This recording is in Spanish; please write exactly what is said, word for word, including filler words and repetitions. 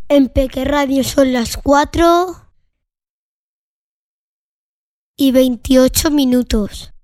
En Peque Radio son las cuatro y veintiocho minutos.